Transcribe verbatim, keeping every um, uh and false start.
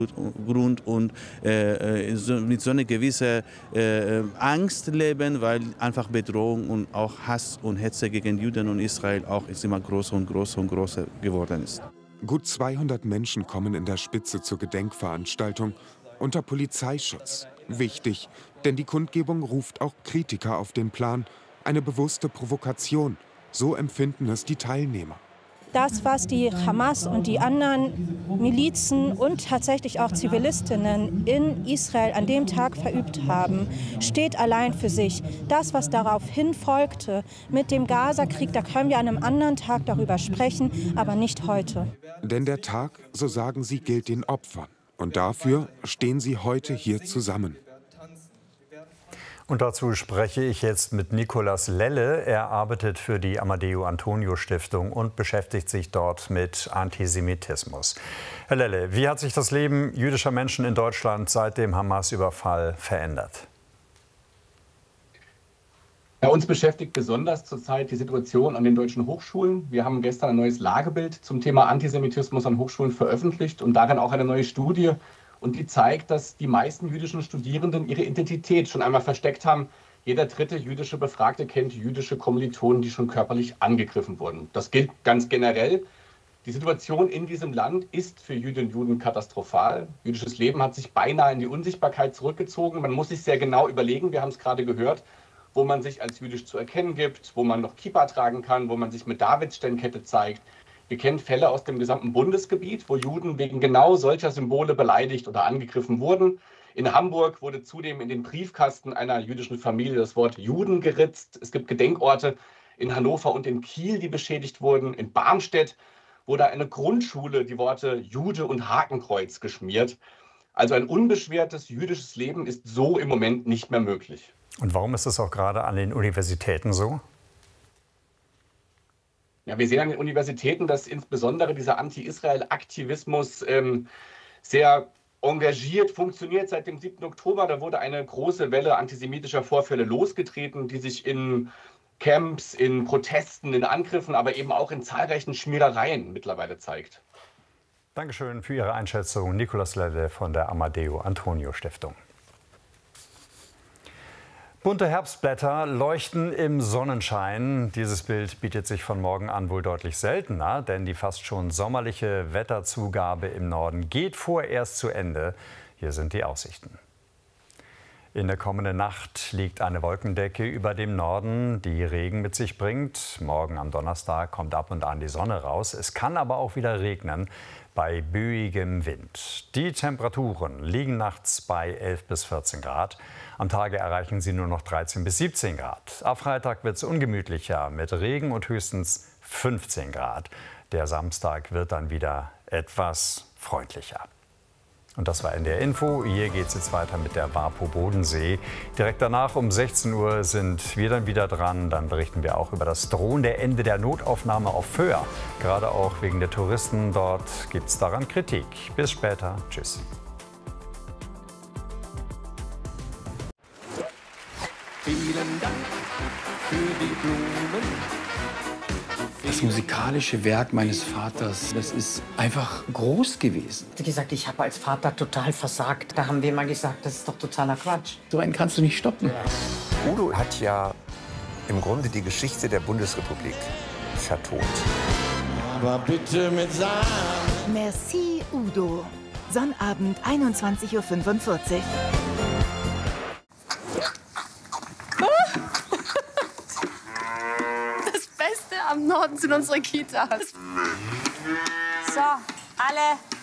Grund und äh, so, mit so einer gewissen äh, Angst leben, weil einfach Bedrohung und auch Hass und Hetze gegen Juden und Israel auch ist immer größer und größer und größer geworden ist. Gut zweihundert Menschen kommen in der Spitze zur Gedenkveranstaltung unter Polizeischutz. Wichtig, denn die Kundgebung ruft auch Kritiker auf den Plan. Eine bewusste Provokation, so empfinden es die Teilnehmer. Das, was die Hamas und die anderen Milizen und tatsächlich auch Zivilistinnen in Israel an dem Tag verübt haben, steht allein für sich. Das, was daraufhin folgte mit dem Gaza-Krieg, da können wir an einem anderen Tag darüber sprechen, aber nicht heute. Denn der Tag, so sagen sie, gilt den Opfern. Und dafür stehen sie heute hier zusammen. Und dazu spreche ich jetzt mit Nicolas Lelle. Er arbeitet für die Amadeo Antonio Stiftung und beschäftigt sich dort mit Antisemitismus. Herr Lelle, wie hat sich das Leben jüdischer Menschen in Deutschland seit dem Hamas-Überfall verändert? Ja, uns beschäftigt besonders zurzeit die Situation an den deutschen Hochschulen. Wir haben gestern ein neues Lagebild zum Thema Antisemitismus an Hochschulen veröffentlicht und darin auch eine neue Studie. Und die zeigt, dass die meisten jüdischen Studierenden ihre Identität schon einmal versteckt haben. Jeder dritte jüdische Befragte kennt jüdische Kommilitonen, die schon körperlich angegriffen wurden. Das gilt ganz generell. Die Situation in diesem Land ist für Jüdinnen und Juden katastrophal. Jüdisches Leben hat sich beinahe in die Unsichtbarkeit zurückgezogen. Man muss sich sehr genau überlegen, wir haben es gerade gehört, wo man sich als jüdisch zu erkennen gibt, wo man noch Kippa tragen kann, wo man sich mit Davidsternkette zeigt. Wir kennen Fälle aus dem gesamten Bundesgebiet, wo Juden wegen genau solcher Symbole beleidigt oder angegriffen wurden. In Hamburg wurde zudem in den Briefkasten einer jüdischen Familie das Wort Juden geritzt. Es gibt Gedenkorte in Hannover und in Kiel, die beschädigt wurden. In Barmstedt wurde eine Grundschule die Worte Jude und Hakenkreuz geschmiert. Also ein unbeschwertes jüdisches Leben ist so im Moment nicht mehr möglich. Und warum ist es auch gerade an den Universitäten so? Ja, wir sehen an den Universitäten, dass insbesondere dieser Anti-Israel-Aktivismus ähm, sehr engagiert funktioniert seit dem siebten Oktober. Da wurde eine große Welle antisemitischer Vorfälle losgetreten, die sich in Camps, in Protesten, in Angriffen, aber eben auch in zahlreichen Schmierereien mittlerweile zeigt. Dankeschön für Ihre Einschätzung, Nicolas Lelle von der Amadeo Antonio Stiftung. Bunte Herbstblätter leuchten im Sonnenschein. Dieses Bild bietet sich von morgen an wohl deutlich seltener, denn die fast schon sommerliche Wetterzugabe im Norden geht vorerst zu Ende. Hier sind die Aussichten. In der kommenden Nacht liegt eine Wolkendecke über dem Norden, die Regen mit sich bringt. Morgen am Donnerstag kommt ab und an die Sonne raus. Es kann aber auch wieder regnen bei böigem Wind. Die Temperaturen liegen nachts bei elf bis vierzehn Grad. Am Tage erreichen sie nur noch dreizehn bis siebzehn Grad. Ab Freitag wird es ungemütlicher mit Regen und höchstens fünfzehn Grad. Der Samstag wird dann wieder etwas freundlicher. Und das war N D R Info. Hier geht es jetzt weiter mit der WaPo Bodensee. Direkt danach um sechzehn Uhr sind wir dann wieder dran. Dann berichten wir auch über das drohende Ende der Notaufnahme auf Föhr. Gerade auch wegen der Touristen dort gibt es daran Kritik. Bis später. Tschüss. Vielen Dank für die Blumen. Das musikalische Werk meines Vaters, das ist einfach groß gewesen. Wie gesagt, ich habe als Vater total versagt. Da haben wir mal gesagt, das ist doch totaler Quatsch. So einen kannst du nicht stoppen. Udo hat ja im Grunde die Geschichte der Bundesrepublik vertont. Aber bitte mit Sahne. Merci, Udo. Sonnabend, einundzwanzig Uhr fünfundvierzig. Am Norden sind unsere Kitas. So, alle